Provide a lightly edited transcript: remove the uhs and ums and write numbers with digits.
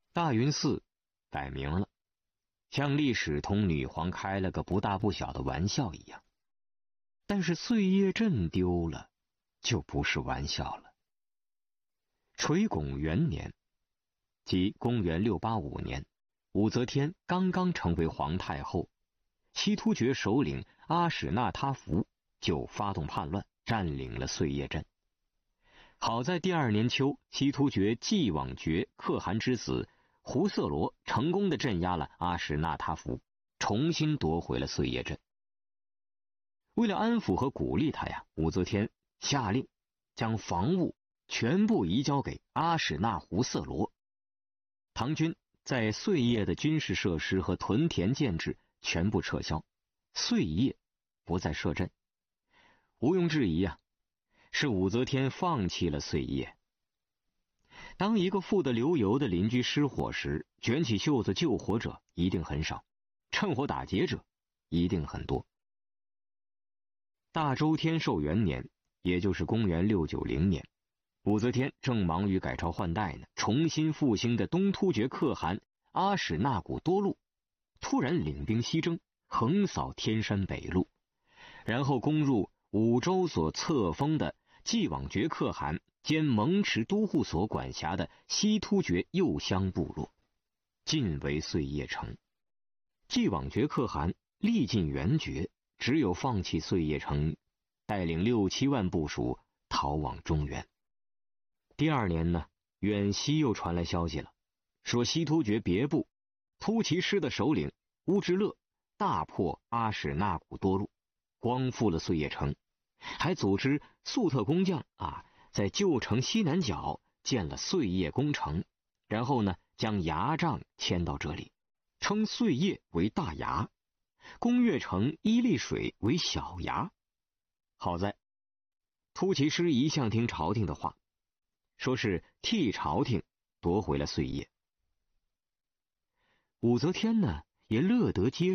大云寺改名了，像历史同女皇开了个不大不小的玩笑一样。但是碎叶镇丢了，就不是玩笑了。垂拱元年，即公元685年，武则天刚刚成为皇太后，西突厥首领阿史那塔福就发动叛乱，占领了碎叶镇。好在第二年秋，西突厥继往厥可汗之子胡色罗成功地镇压了阿史那塔福，重新夺回了碎叶镇。为了安抚和鼓励他呀，武则天下令将防务全部移交给阿史那胡色罗。唐军在碎叶的军事设施和屯田建制全部撤销，碎叶不再设镇。毋庸置疑啊，是武则天放弃了碎叶。当一个富得流油的邻居失火时，卷起袖子救火者一定很少，趁火打劫者一定很多。大周天寿元年，也就是公元690年，武则天正忙于改朝换代呢，重新复兴的东突厥可汗阿史那古多禄突然领兵西征，横扫天山北路，然后攻入武周所册封的继往厥可汗兼蒙池都护所管辖的西突厥右乡部落，尽为碎叶城。继往厥可汗历尽援绝，只有放弃碎叶城，带领6-7万部属逃往中原。第二年呢，远西又传来消息了，说西突厥别部突骑师的首领乌之勒大破阿史那古多禄，光复了碎叶城，还组织粟特工匠在旧城西南角建了碎叶工程，然后呢将牙帐迁到这里，称碎叶为大牙，攻越城伊利水为小牙。好在突骑师一向听朝廷的话，说是替朝廷夺回了碎叶。武则天呢也乐得接